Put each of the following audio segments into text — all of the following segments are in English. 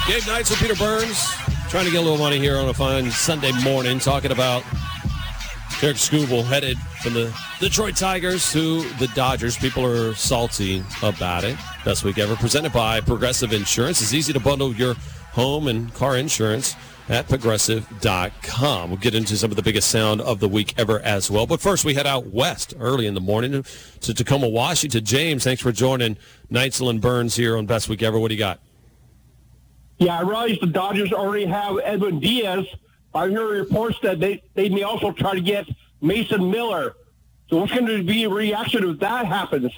Gabe Knights with Peter Burns, trying to get a little money here on a fine Sunday morning, talking about Tarik Skubal headed from the Detroit Tigers to the Dodgers. People are salty about it. Best week ever, presented by Progressive Insurance. It's easy to bundle your home and car insurance at Progressive.com. We'll get into some of the biggest sound of the week ever as well. But first, we head out west early in the morning to Tacoma, Washington. James, thanks for joining Neitzel and Burns here on Best Week Ever. What do you got? Yeah, I realize the Dodgers already have Edwin Diaz. I heard reports that they may also try to get Mason Miller. So what's going to be a reaction if that happens?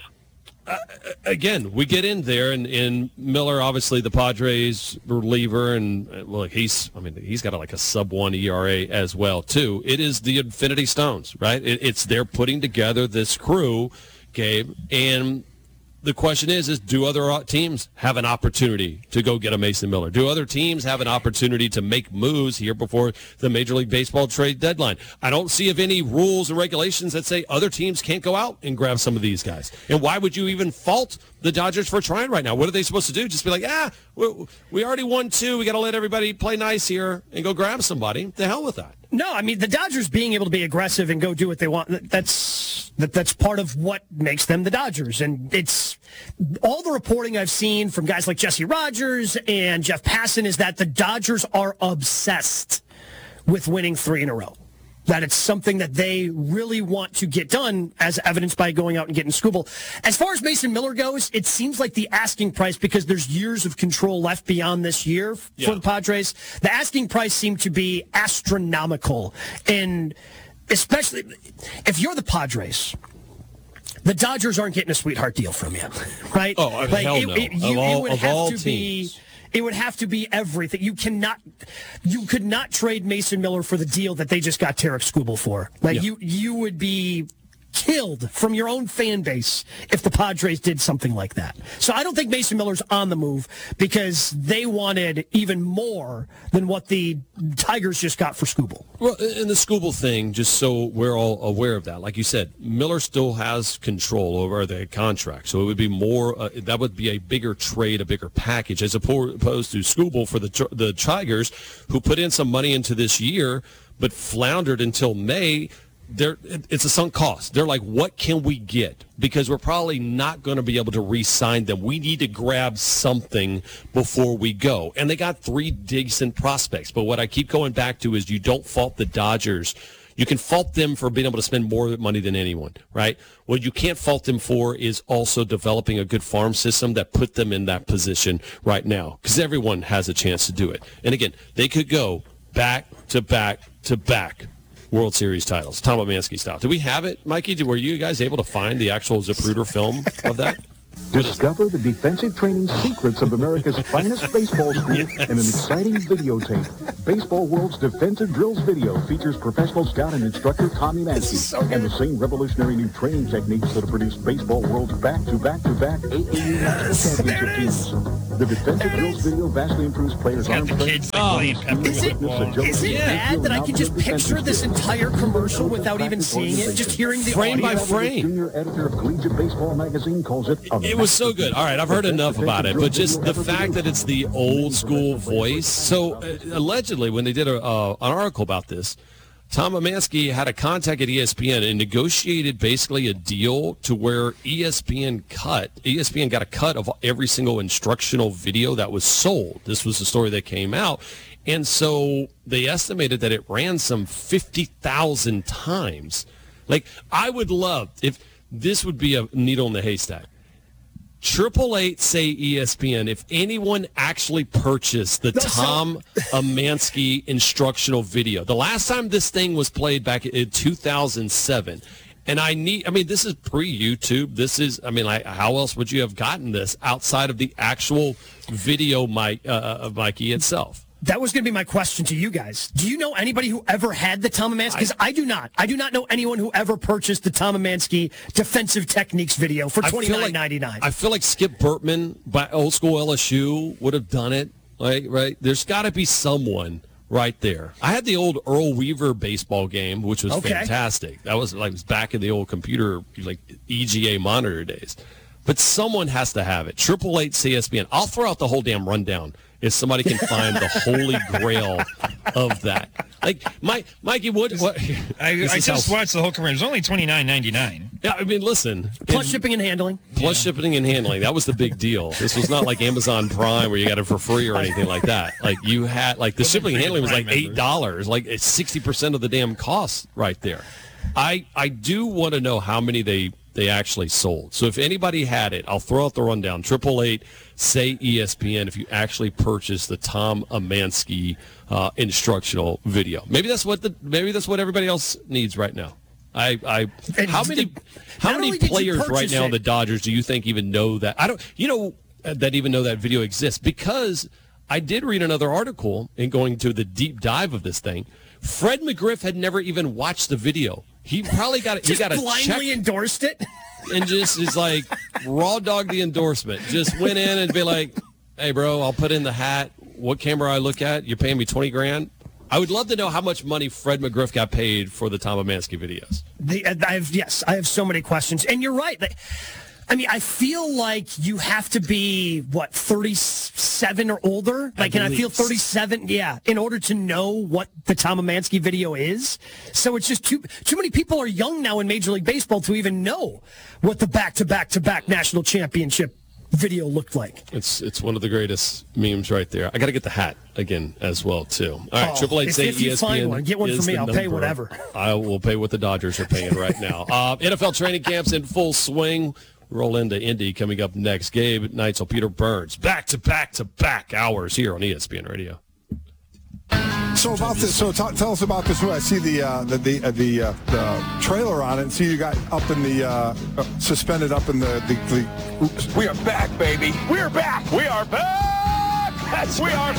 Again, we get in there, and Miller, obviously the Padres reliever, and look, he's got like a sub-1 ERA as well too. It is the Infinity Stones, right? It's they're putting together this crew, Gabe, and the question is do other teams have an opportunity to go get a Mason Miller? Do other teams have an opportunity to make moves here before the Major League Baseball trade deadline? I don't see of any rules and regulations that say other teams can't go out and grab some of these guys. And why would you even fault the Dodgers for trying right now? What are they supposed to do? Just be like, we already won 2. We got to let everybody play nice here and go grab somebody. The hell with that. No, I mean, the Dodgers being able to be aggressive and go do what they want, that's part of what makes them the Dodgers. And it's all the reporting I've seen from guys like Jesse Rogers and Jeff Passan is that the Dodgers are obsessed with winning 3 in a row. That it's something that they really want to get done, as evidenced by going out and getting Skubal. As far as Mason Miller goes, it seems like the asking price, because there's years of control left beyond this year for the Padres, the asking price seemed to be astronomical. And especially if you're the Padres, the Dodgers aren't getting a sweetheart deal from you, right? Oh, hell no. Of all teams. It would have to be everything. You could not trade Mason Miller for the deal that they just got Tarik Skubal for. You would be killed from your own fan base if the Padres did something like that. So I don't think Mason Miller's on the move because they wanted even more than what the Tigers just got for Skubal. Well, and the Skubal thing, just so we're all aware of that, like you said, Miller still has control over the contract. So it would be more, that would be a bigger trade, a bigger package, as opposed to Skubal for the Tigers, who put in some money into this year, but floundered until May. It's a sunk cost. They're like, what can we get? Because we're probably not going to be able to re-sign them. We need to grab something before we go. And they got 3 decent prospects. But what I keep going back to is you don't fault the Dodgers. You can fault them for being able to spend more money than anyone, right? What you can't fault them for is also developing a good farm system that put them in that position right now. Because everyone has a chance to do it. And again, they could go back to back to back World Series titles, Tom Emanski style. Do we have it, Mikey? Were you guys able to find the actual Zapruder film of that? Discover the defensive training secrets of America's finest baseball school in an exciting videotape. Baseball World's Defensive Drills video features professional scout and instructor Tom Emanski and the same revolutionary new training techniques that have produced Baseball World's back-to-back-to-back AAU national championship teams. The Defensive Drills video vastly improves players' arm strength. Is it bad that I can just picture this entire commercial without even seeing it, just hearing the frame by audio? frame? Junior editor of Collegiate Baseball magazine calls it It was so good. All right, I've heard enough about it, but just the fact that it's the old school voice. So allegedly, when they did an article about this, Tom Emanski had a contact at ESPN and negotiated basically a deal to where ESPN got a cut of every single instructional video that was sold. This was the story that came out. And so they estimated that it ran some 50,000 times. Like, I would love, if this would be a needle in the haystack, 888 say ESPN, if anyone actually purchased the Tom Emanski instructional video. The last time this thing was played back in 2007. And this is pre-YouTube. This is, how else would you have gotten this outside of the actual video of Mikey itself? That was going to be my question to you guys. Do you know anybody who ever had the Tom Emanski? Because I do not. I do not know anyone who ever purchased the Tom Emanski defensive techniques video for $29.99. I feel like Skip Bertman by old school LSU would have done it. Right? There's got to be someone right there. I had the old Earl Weaver baseball game, which was fantastic. That was back in the old computer, EGA monitor days. But someone has to have it. 888 CSBN. I'll throw out the whole damn rundown if somebody can find the holy grail of that. Like, Mikey, what I just watched the whole commercial. It was only $29.99. Yeah, I mean, listen. Plus shipping and handling. Plus shipping and handling. That was the big deal. This was not like Amazon Prime where you got it for free or anything like that. Like, you had, like, the shipping and handling was like $8. Like, it's 60% of the damn cost right there. I do want to know how many they actually sold. So if anybody had it, I'll throw out the rundown. 888 say ESPN if you actually purchased the Tom Amansky instructional video. Maybe that's what everybody else needs right now. How many players right now in the Dodgers do you think even know that? That even know that video exists, because I did read another article and going to the deep dive of this thing. Fred McGriff had never even watched the video. He probably got it. He got a blindly check endorsed it, and just is like raw dog the endorsement. Just went in and be like, "Hey, bro, I'll put in the hat. What camera I look at? You're paying me $20,000." I would love to know how much money Fred McGriff got paid for the Tom Amansky videos. I have so many questions, and you're right. I mean, I feel like you have to be, 37 or older? Like, and I feel 37, in order to know what the Tom Amansky video is. So it's just too many people are young now in Major League Baseball to even know what the back-to-back national championship video looked like. It's one of the greatest memes right there. I got to get the hat again as well, too. All right, 888 say if you ESPN. Find one, get one for me. I'll pay whatever. I will pay what the Dodgers are paying right now. NFL training camps in full swing. Roll into Indy coming up next. Gabe Neitzel, Peter Burns, back-to-back hours here on ESPN Radio. So about this, tell us about this. I see the trailer on it. And see you got up in the suspended up in the. We are back, baby. We are back. We are back. We are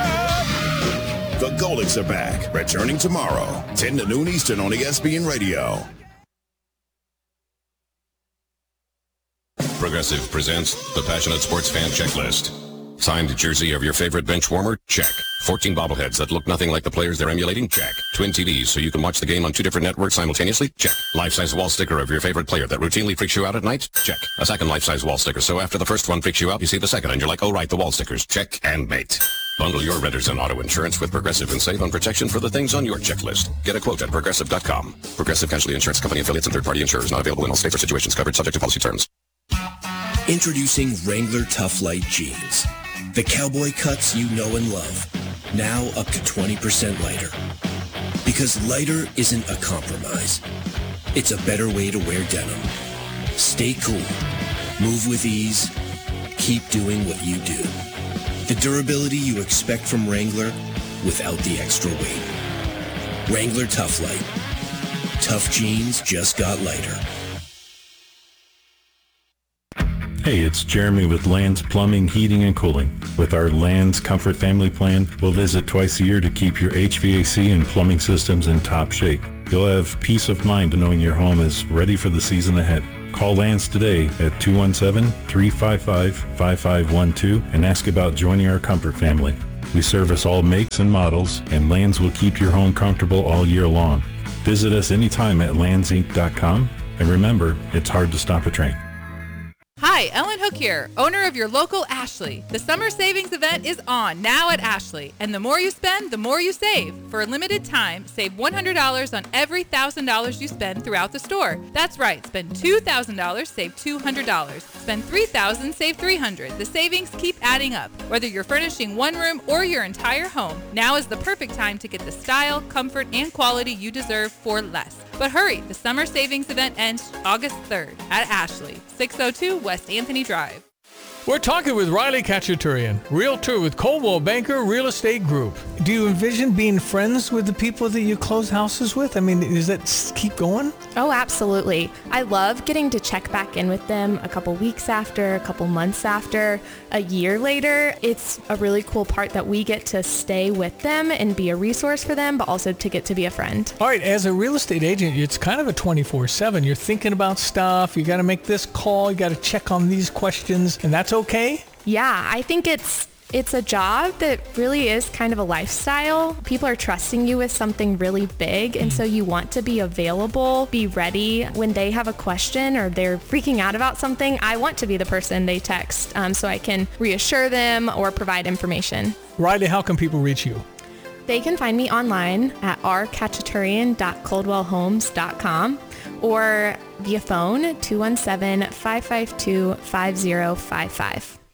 back. The Golics are back, returning tomorrow, 10 to noon Eastern on ESPN Radio. Progressive presents the Passionate Sports Fan Checklist. Signed jersey of your favorite bench warmer? Check. 14 bobbleheads that look nothing like the players they're emulating? Check. Twin TVs so you can watch the game on 2 different networks simultaneously? Check. Life-size wall sticker of your favorite player that routinely freaks you out at night? Check. A second life-size wall sticker so after the first one freaks you out, you see the second and you're like, oh right, the wall stickers. Check and mate. Bundle your renters and auto insurance with Progressive and save on protection for the things on your checklist. Get a quote at Progressive.com. Progressive Casualty Insurance Company affiliates and third-party insurers not available in all states or situations covered subject to policy terms. Introducing Wrangler Tough Light Jeans. The cowboy cuts you know and love. Now up to 20% lighter. Because lighter isn't a compromise. It's a better way to wear denim. Stay cool. Move with ease. Keep doing what you do. The durability you expect from Wrangler without the extra weight. Wrangler Tough Light. Tough jeans just got lighter. Hey, it's Jeremy with Land's Plumbing, Heating, and Cooling. With our Land's Comfort Family Plan, we'll visit twice a year to keep your HVAC and plumbing systems in top shape. You'll have peace of mind knowing your home is ready for the season ahead. Call Land's today at 217-355-5512 and ask about joining our comfort family. We service all makes and models, and Land's will keep your home comfortable all year long. Visit us anytime at landsinc.com, and remember, it's hard to stop a train. Hi, Ellen Hook here, owner of your local Ashley. The summer savings event is on now at Ashley, and the more you spend, the more you save. For a limited time, save $100 on every $1,000 you spend throughout the store. That's right, spend $2,000, save $200. Spend $3,000, save $300. The savings keep adding up, whether you're furnishing one room or your entire home. Now is the perfect time to get the style, comfort, and quality you deserve for less. But hurry, the summer savings event ends August 3rd at Ashley, 602 West Anthony Drive. We're talking with Riley Kachaturian, realtor with Coldwell Banker Real Estate Group. Do you envision being friends with the people that you close houses with? I mean, does that keep going? Oh, absolutely. I love getting to check back in with them a couple weeks after, a couple months after, a year later. It's a really cool part that we get to stay with them and be a resource for them, but also to get to be a friend. All right, as a real estate agent, it's kind of a 24/7. You're thinking about stuff. You got to make this call. You got to check on these questions, and that's okay? Yeah, I think it's It's a job that really is kind of a lifestyle. People are trusting you with something really big, and so you want to be available, be ready when they have a question or they're freaking out about something. I want to be the person they text so I can reassure them or provide information. Riley, how can people reach you? They can find me online at rkhatchaturian.coldwellhomes.com or via phone 217-552-5055.